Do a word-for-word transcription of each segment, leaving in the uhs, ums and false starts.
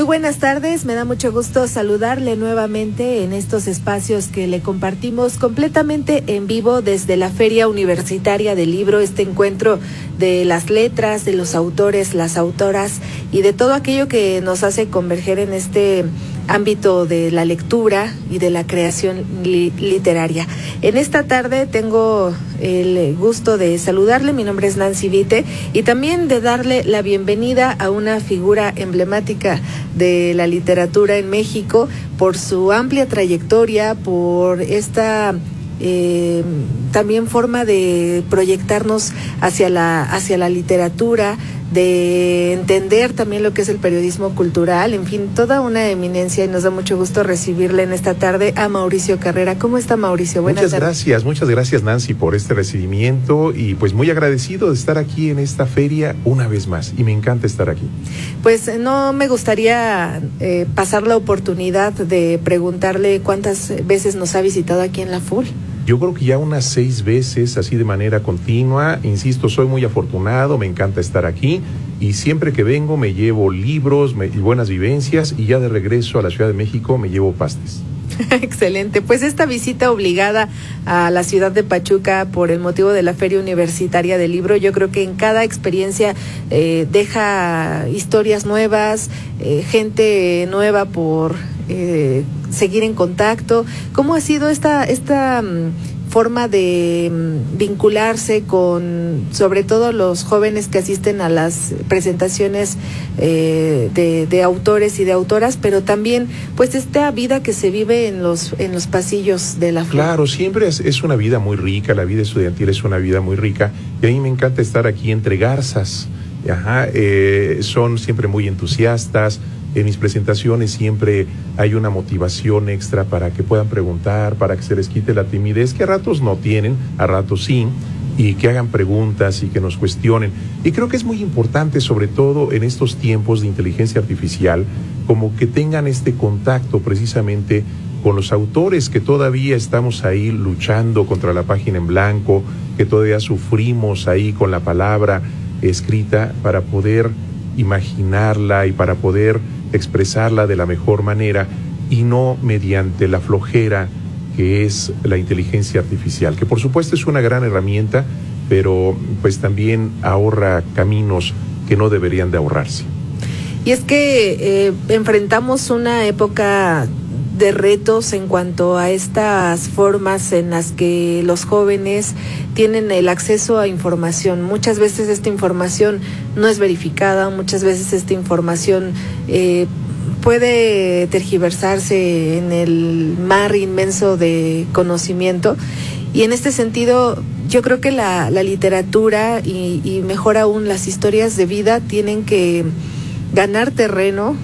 buenas tardes, me da mucho gusto saludarle nuevamente en estos espacios que le compartimos completamente en vivo desde la Feria Universitaria del Libro, este encuentro de las letras, de los autores, las autoras y de todo aquello que nos hace converger en este ámbito de la lectura y de la creación li- literaria. En esta tarde tengo el gusto de saludarle, mi nombre es Nancy Vite, y también de darle la bienvenida a una figura emblemática de la literatura en México por su amplia trayectoria, por esta eh, también forma de proyectarnos hacia la, hacia la literatura, de entender también lo que es el periodismo cultural, en fin, toda una eminencia, y nos da mucho gusto recibirle en esta tarde a Mauricio Carrera. ¿Cómo está, Mauricio? Buenas muchas tardes. gracias, muchas gracias, Nancy, por este recibimiento, y pues muy agradecido de estar aquí en esta feria una vez más, y me encanta estar aquí. Pues no me gustaría eh, pasar la oportunidad de preguntarle cuántas veces nos ha visitado aquí en la F U L. Yo creo que ya unas seis veces, así de manera continua. Insisto, soy muy afortunado, me encanta estar aquí, y siempre que vengo me llevo libros me, y buenas vivencias, y ya de regreso a la Ciudad de México me llevo pastes. Excelente, pues esta visita obligada a la ciudad de Pachuca por el motivo de la Feria Universitaria del Libro, yo creo que en cada experiencia eh, deja historias nuevas, eh, gente nueva por eh, seguir en contacto. ¿Cómo ha sido esta esta um, forma de um, vincularse con, sobre todo, los jóvenes que asisten a las presentaciones eh, de, de autores y de autoras, pero también pues esta vida que se vive en los en los pasillos de la F U L? Claro, siempre es, es una vida muy rica, la vida estudiantil es una vida muy rica, y a mí me encanta estar aquí entre garzas. Ajá, eh, son siempre muy entusiastas. En mis presentaciones siempre hay una motivación extra para que puedan preguntar, para que se les quite la timidez, que a ratos no tienen, a ratos sí, y que hagan preguntas y que nos cuestionen. Y creo que es muy importante, sobre todo en estos tiempos de inteligencia artificial, como que tengan este contacto precisamente con los autores, que todavía estamos ahí luchando contra la página en blanco, que todavía sufrimos ahí con la palabra escrita, para poder imaginarla y para poder expresarla de la mejor manera, y no mediante la flojera que es la inteligencia artificial, que por supuesto es una gran herramienta, pero pues también ahorra caminos que no deberían de ahorrarse. Y es que eh, enfrentamos una época de retos en cuanto a estas formas en las que los jóvenes tienen el acceso a información. Muchas veces esta información no es verificada, muchas veces esta información eh, puede tergiversarse en el mar inmenso de conocimiento, y en este sentido yo creo que la, la literatura y, y mejor aún las historias de vida tienen que ganar terreno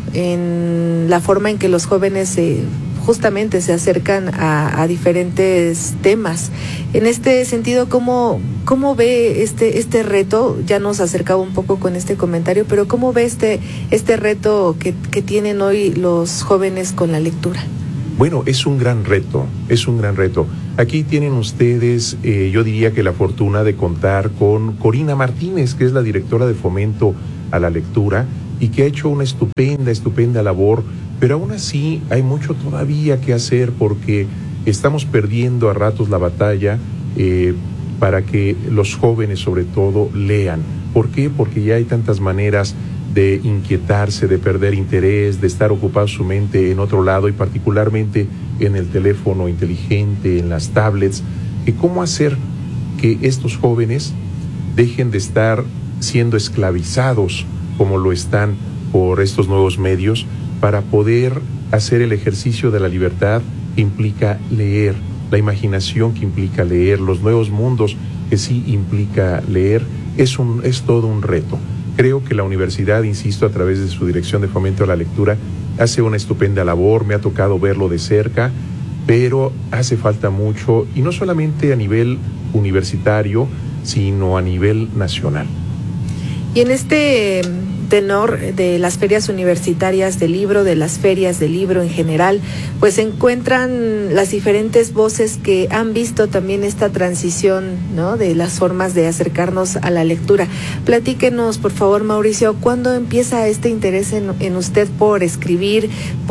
en la forma en que los jóvenes se, justamente se acercan a, a diferentes temas. En este sentido, ¿cómo, cómo ve este este reto? Ya nos acercaba un poco con este comentario, pero ¿cómo ve este este reto que, que tienen hoy los jóvenes con la lectura? Bueno, es un gran reto, es un gran reto. Aquí tienen ustedes, eh, yo diría que la fortuna de contar con Corina Martínez, que es la directora de Fomento a la Lectura, y que ha hecho una estupenda, estupenda labor, pero aún así hay mucho todavía que hacer, porque estamos perdiendo a ratos la batalla eh, para que los jóvenes, sobre todo, lean. ¿Por qué? Porque ya hay tantas maneras de inquietarse, de perder interés, de estar ocupado su mente en otro lado, y particularmente en el teléfono inteligente, en las tablets. ¿Y cómo hacer que estos jóvenes dejen de estar siendo esclavizados como lo están por estos nuevos medios, para poder hacer el ejercicio de la libertad que implica leer, la imaginación que implica leer, los nuevos mundos que sí implica leer? Es un, es todo un reto. Creo que la universidad, insisto, a través de su Dirección de Fomento a la Lectura, hace una estupenda labor, me ha tocado verlo de cerca, pero hace falta mucho, y no solamente a nivel universitario, sino a nivel nacional. Y en este tenor de las ferias universitarias del libro, de las ferias del libro en general, pues se encuentran las diferentes voces que han visto también esta transición, ¿no?, de las formas de acercarnos a la lectura. Platíquenos, por favor, Mauricio, ¿cuándo empieza este interés en, en usted por escribir?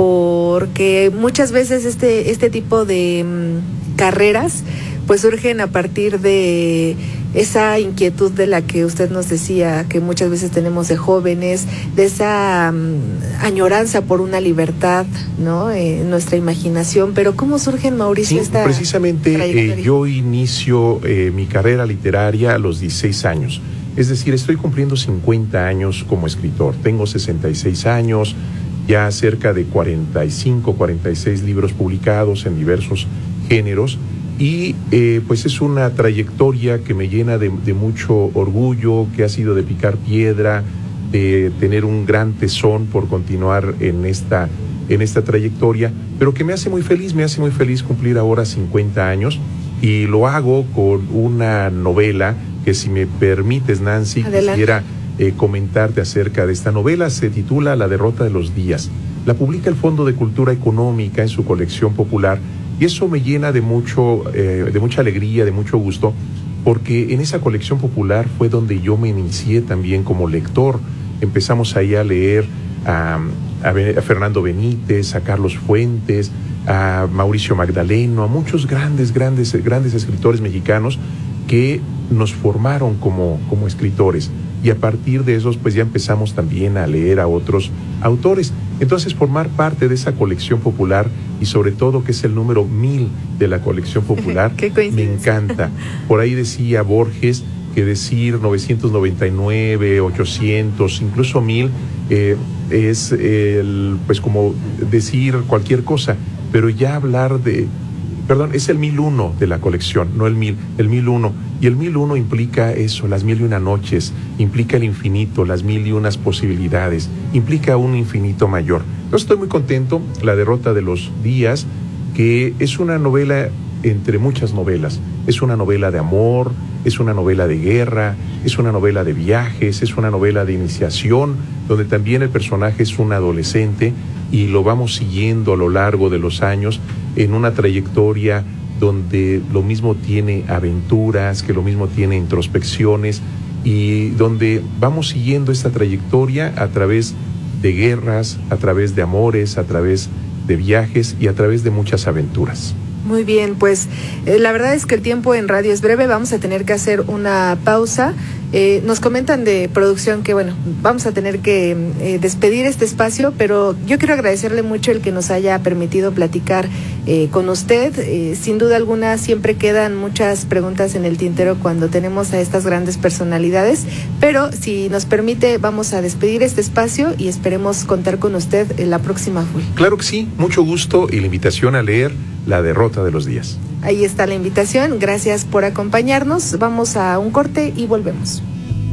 Porque muchas veces este, este tipo de mmm, carreras pues surgen a partir de esa inquietud de la que usted nos decía, que muchas veces tenemos de jóvenes, de esa um, añoranza por una libertad, ¿no?, en nuestra imaginación. Pero ¿cómo surge en Mauricio sí, esta precisamente eh, yo inicio eh, mi carrera literaria a los dieciséis años. Es decir, estoy cumpliendo cincuenta años como escritor. Tengo sesenta y seis años, ya cerca de cuarenta y cinco, cuarenta y seis libros publicados en diversos géneros. Y eh, pues es una trayectoria que me llena de, de mucho orgullo, que ha sido de picar piedra, de tener un gran tesón por continuar en esta, en esta trayectoria, pero que me hace muy feliz, me hace muy feliz cumplir ahora cincuenta años, y lo hago con una novela que, si me permites, Nancy, Adelante. quisiera eh, comentarte acerca de esta novela. Se titula La derrota de los días. La publica el Fondo de Cultura Económica en su colección popular. Y eso me llena de mucho, eh, de mucha alegría, de mucho gusto, porque en esa colección popular fue donde yo me inicié también como lector. Empezamos ahí a leer a, a, a Fernando Benítez, a Carlos Fuentes, a Mauricio Magdaleno, a muchos grandes, grandes, grandes escritores mexicanos que nos formaron como, como escritores. Y a partir de esos, pues ya empezamos también a leer a otros autores. Entonces, formar parte de esa colección popular, y sobre todo que es el número mil de la colección popular, me encanta. Por ahí decía Borges que decir novecientos noventa y nueve, ochocientos, incluso mil, eh, es el, pues como decir cualquier cosa, pero ya hablar de... Perdón, es el mil uno de la colección, no el mil, el mil uno. Y el mil uno implica eso, las mil y una noches, implica el infinito, las mil y unas posibilidades, implica un infinito mayor. Entonces estoy muy contento. La derrota de los días, que es una novela entre muchas novelas. Es una novela de amor, es una novela de guerra, es una novela de viajes, es una novela de iniciación, donde también el personaje es un adolescente y lo vamos siguiendo a lo largo de los años en una trayectoria donde lo mismo tiene aventuras, que lo mismo tiene introspecciones, y donde vamos siguiendo esta trayectoria a través de guerras, a través de amores, a través de viajes y a través de muchas aventuras. Muy bien, pues eh, la verdad es que el tiempo en radio es breve, vamos a tener que hacer una pausa. Eh, nos comentan de producción que, bueno, vamos a tener que eh, despedir este espacio, pero yo quiero agradecerle mucho el que nos haya permitido platicar eh, con usted. Eh, sin duda alguna, siempre quedan muchas preguntas en el tintero cuando tenemos a estas grandes personalidades, pero si nos permite, vamos a despedir este espacio y esperemos contar con usted en la próxima Full. Claro que sí, mucho gusto, y la invitación a leer La derrota de los días. Ahí está la invitación, gracias por acompañarnos, vamos a un corte y volvemos.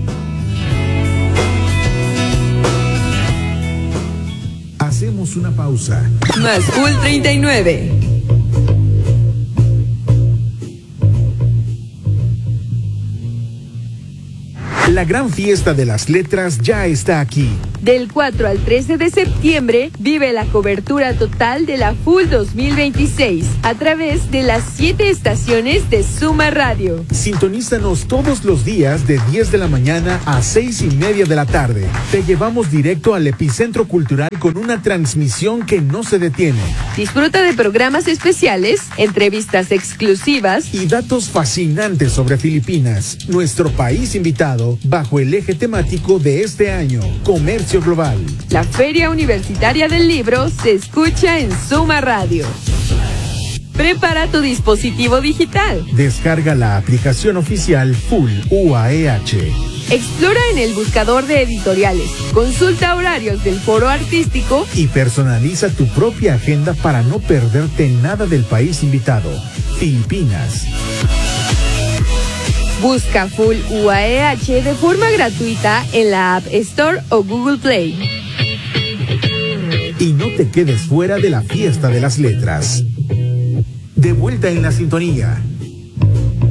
Hacemos una pausa. Más Full treinta y nueve. La gran fiesta de las letras ya está aquí. Del cuatro al trece de septiembre, vive la cobertura total de la Full dos mil veintiséis a través de las siete estaciones de Suma Radio. Sintonízanos todos los días de diez de la mañana a seis y media de la tarde. Te llevamos directo al epicentro cultural con una transmisión que no se detiene. Disfruta de programas especiales, entrevistas exclusivas y datos fascinantes sobre Filipinas, nuestro país invitado, bajo el eje temático de este año, comercio global. La Feria Universitaria del Libro se escucha en Suma Radio. Prepara tu dispositivo digital. Descarga la aplicación oficial Full U A E H. Explora en el buscador de editoriales, consulta horarios del foro artístico y personaliza tu propia agenda para no perderte nada del país invitado, Filipinas. Busca Full U A E H de forma gratuita en la App Store o Google Play. Y no te quedes fuera de la fiesta de las letras. De vuelta en la sintonía.